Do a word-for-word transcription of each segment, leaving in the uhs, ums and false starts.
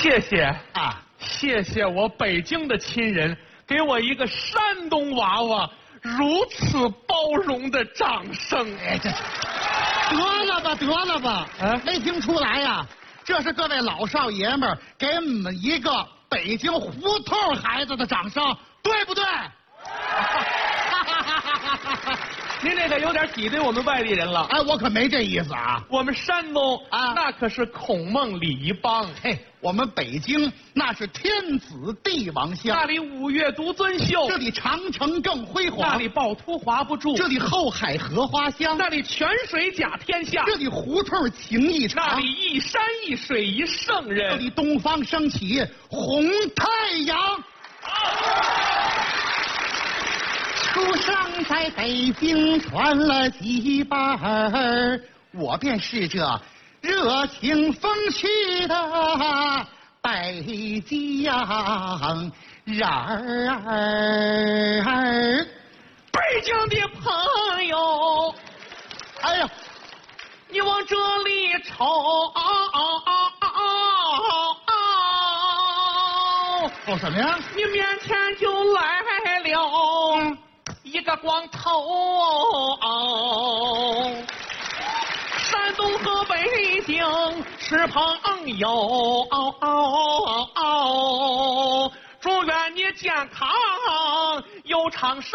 谢谢啊， 谢谢我北京的亲人给我一个山东娃娃如此包容的掌声。 哎，这得了吧，得了吧， 啊没听出来呀？这是各位老少爷们儿给我们一个北京胡同孩子的掌声，对不对？ 您这个有点挤兑我们外地人了。 哎，我可没这意思啊！ 我们山东啊那可是孔孟礼仪邦， 嘿，我们北京那是天子帝王乡， 那里五岳独尊秀， 这里长城更辉煌， 那里趵突华不住， 这里后海荷花香， 那里泉水甲天下， 这里胡同情谊那长， 里一山一水一圣这人， 里东方升起红太阳。出生在北京传了几辈儿，我便是这热情风趣的北京人儿。 北京的朋友， 哎呀， 你往这里瞅， 哦什么呀？ 你面前就来了一个光头。山东和北京是朋友，祝愿你健康又长寿。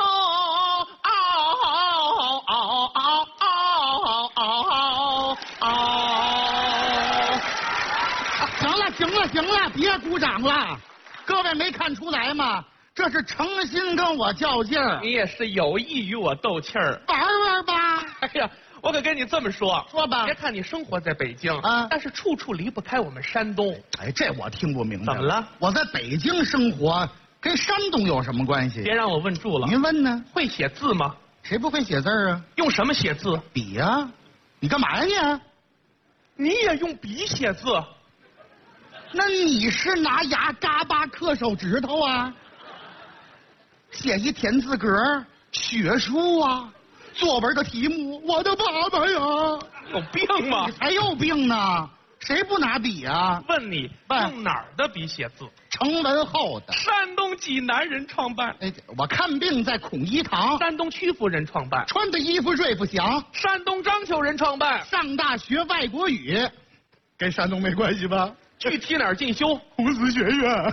行了，行了，行了，别鼓掌了。各位没看出来吗？这是诚心跟我较劲儿， 你也是有意与我斗气儿。 玩玩吧。 哎呀，我可跟你这么说， 说吧别看你生活在北京啊但是处处离不开我们山东。 哎，这我听不明白。 怎么了？ 我在北京生活，跟山东有什么关系？ 别让我问住了。 您问呢？ 会写字吗？ 谁不会写字儿啊？ 用什么写字？ 笔呀、你干嘛呀你也用笔写字？ 你？那你是拿牙嘎巴刻手指头啊？写一田字格、学术啊，作文的题目，我的爸爸呀！ 有病吗你？才有病呢！谁不拿笔啊？ 问你问用哪儿的笔写字？ 成文后的。 山东济南人创办， 哎，我看病在孔医堂， 山东曲阜人创办， 穿的衣服瑞不祥， 山东章丘人创办。 上大学外国语，跟山东没关系吧？ 具体哪儿进修？ 红丝学院。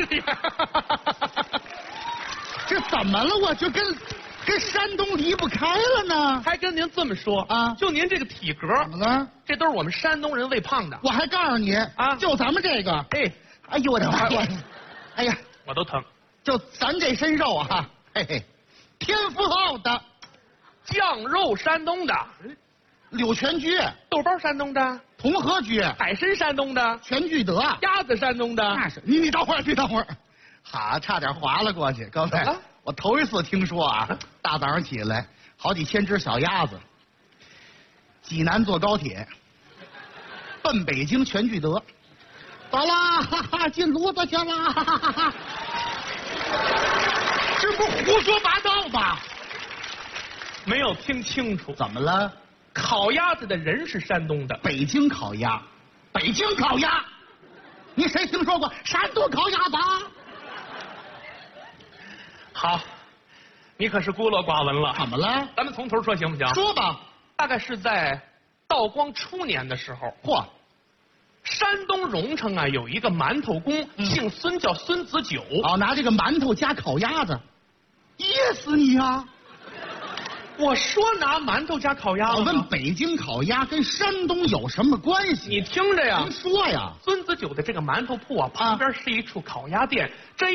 这怎么了？我就跟跟山东离不开了呢？ 还跟您这么说啊就您这个体格， 怎么了？ 这都是我们山东人喂胖的。 我还告诉你啊就咱们这个， 哎， 哎呦我的妈呀！哎呀， 我都疼。 就咱这身肉啊，嘿嘿，天福后的酱肉山东的， 柳泉居、 豆包山东的， 同和居、 海参山东的， 全聚德， 鸭子山东的。 那是你你等会儿，你等会儿，好，差点滑了过去。各位怎么了， 我头一次听说啊，大早上起来好几千只小鸭子，济南坐高铁，奔北京全聚德，走啦，哈哈，进炉子去啦，哈哈哈哈，这不胡说八道吧？ 没有听清楚， 怎么了？ 烤鸭子的人是山东的， 北京烤鸭，北京烤鸭，你谁听说过山东烤鸭子？ 好，你可是孤陋寡闻了。 怎么了？ 咱们从头说行不行？ 说吧。 大概是在道光初年的时候， 嚯， 山东荣城啊有一个馒头工， 嗯姓孙，叫孙子九。 哦，拿这个馒头加烤鸭子，噎死你呀！ 我说拿馒头加烤鸭子吗， 我问北京烤鸭跟山东有什么关系？ 你听着呀您，说呀。 孙子九的这个馒头铺啊，旁边是一处烤鸭店，这